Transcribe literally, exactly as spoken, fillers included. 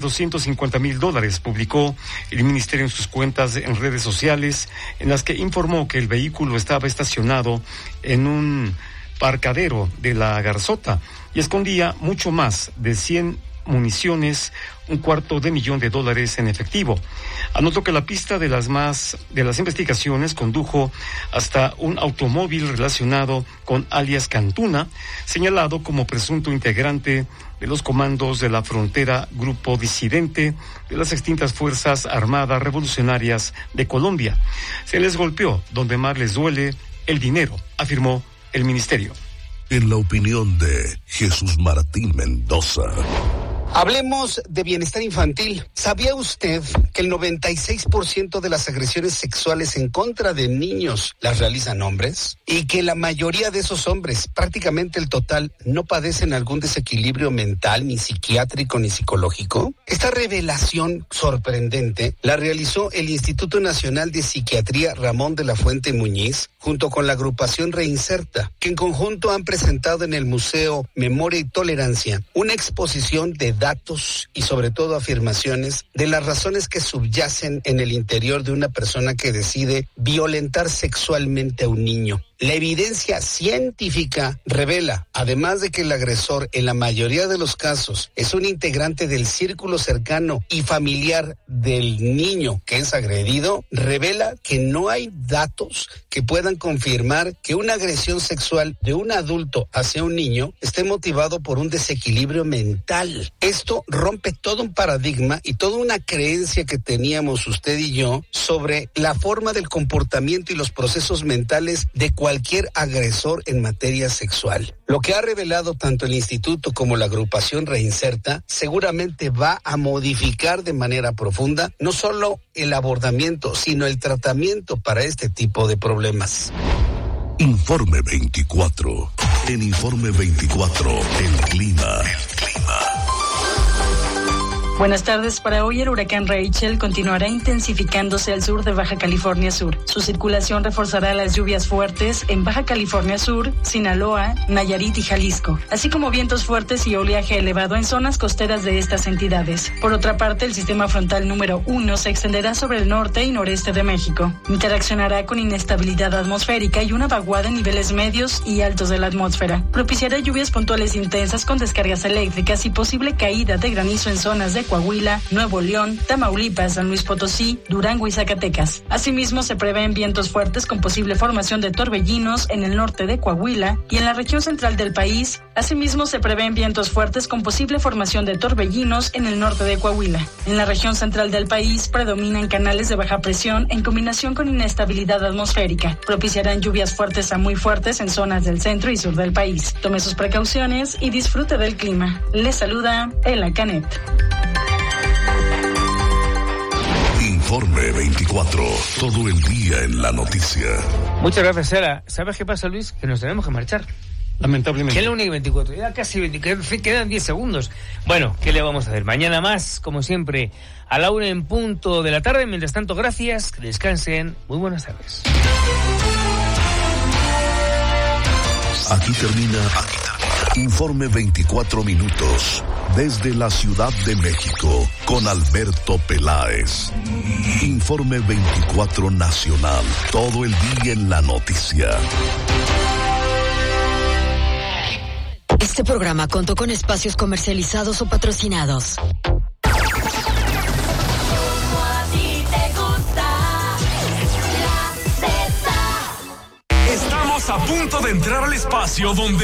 doscientos cincuenta mil dólares, publicó el ministerio en sus cuentas en redes sociales, en las que informó que el vehículo estaba estacionado en un parcadero de La Garzota y escondía mucho más de cien municiones, un cuarto de millón de dólares en efectivo. Anotó que la pista de las más de las investigaciones condujo hasta un automóvil relacionado con alias Cantuna, señalado como presunto integrante de los comandos de la frontera, grupo disidente de las extintas Fuerzas Armadas Revolucionarias de Colombia. Se les golpeó donde más les duele, el dinero, afirmó el ministerio. En la opinión de Jesús Martín Mendoza. Hablemos de bienestar infantil. ¿Sabía usted que el noventa y seis por ciento de las agresiones sexuales en contra de niños las realizan hombres? Y que la mayoría de esos hombres, prácticamente el total, no padecen algún desequilibrio mental, ni psiquiátrico, ni psicológico. Esta revelación sorprendente la realizó el Instituto Nacional de Psiquiatría Ramón de la Fuente Muñiz, junto con la agrupación Reinserta, que en conjunto han presentado en el Museo Memoria y Tolerancia una exposición de datos y sobre todo afirmaciones de las razones que subyacen en el interior de una persona que decide violentar sexualmente a un niño. La evidencia científica revela, además de que el agresor en la mayoría de los casos es un integrante del círculo cercano y familiar del niño que es agredido, revela que no hay datos que puedan confirmar que una agresión sexual de un adulto hacia un niño esté motivado por un desequilibrio mental. Esto rompe todo un paradigma y toda una creencia que teníamos usted y yo sobre la forma del comportamiento y los procesos mentales de cualquier agresor en materia sexual. Lo que ha revelado tanto el instituto como la agrupación Reinserta seguramente va a modificar de manera profunda no solo el abordamiento, sino el tratamiento para este tipo de problemas. Informe veinticuatro. En Informe veinticuatro, el clima. El clima. Buenas tardes. Para hoy el huracán Rachel continuará intensificándose al sur de Baja California Sur. Su circulación reforzará las lluvias fuertes en Baja California Sur, Sinaloa, Nayarit y Jalisco, así como vientos fuertes y oleaje elevado en zonas costeras de estas entidades. Por otra parte, el sistema frontal número uno se extenderá sobre el norte y noreste de México. Interaccionará con inestabilidad atmosférica y una vaguada en niveles medios y altos de la atmósfera. Propiciará lluvias puntuales intensas con descargas eléctricas y posible caída de granizo en zonas de Coahuila, Nuevo León, Tamaulipas, San Luis Potosí, Durango y Zacatecas. Asimismo, se prevén vientos fuertes con posible formación de torbellinos en el norte de Coahuila y en la región central del país. Asimismo, se prevén vientos fuertes con posible formación de torbellinos en el norte de Coahuila. En la región central del país predominan canales de baja presión en combinación con inestabilidad atmosférica. Propiciarán lluvias fuertes a muy fuertes en zonas del centro y sur del país. Tome sus precauciones y disfrute del clima. Les saluda Ela Canet. Informe veinticuatro, todo el día en la noticia. Muchas gracias, Sara. ¿Sabes qué pasa, Luis? Que nos tenemos que marchar. Lamentablemente. Que es la única veinticuatro, ya casi veinte, quedan diez segundos. Bueno, ¿qué le vamos a hacer? Mañana más, como siempre, a la una en punto de la tarde. Mientras tanto, gracias, que descansen. Muy buenas tardes. Aquí termina, aquí termina. Informe veinticuatro minutos. Desde la Ciudad de México, con Alberto Peláez. Informe veinticuatro Nacional. Todo el día en la noticia. Este programa contó con espacios comercializados o patrocinados. Estamos a punto de entrar al espacio donde